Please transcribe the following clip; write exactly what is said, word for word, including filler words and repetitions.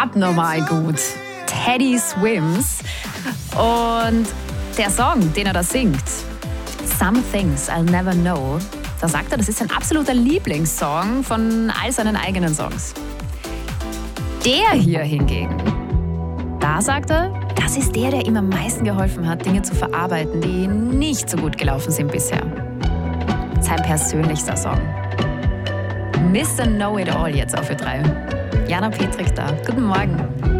abnormal gut. Teddy Swims. Und der Song, den er da singt, Some Things I'll Never Know, da sagt er, das ist sein absoluter Lieblingssong von all seinen eigenen Songs. Der hier hingegen, da sagt er, das ist der, der ihm am meisten geholfen hat, Dinge zu verarbeiten, die nicht so gut gelaufen sind bisher. Sein persönlichster Song. Mister Know It All jetzt auf Ö drei. Jana Petrik da. Guten Morgen.